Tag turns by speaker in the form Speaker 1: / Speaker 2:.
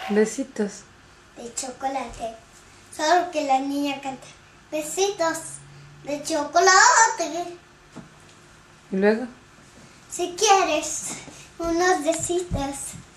Speaker 1: Besitos.
Speaker 2: de chocolate. Solo que la niña canta besitos de chocolate.
Speaker 1: ¿Y luego?
Speaker 2: Si quieres unos besitos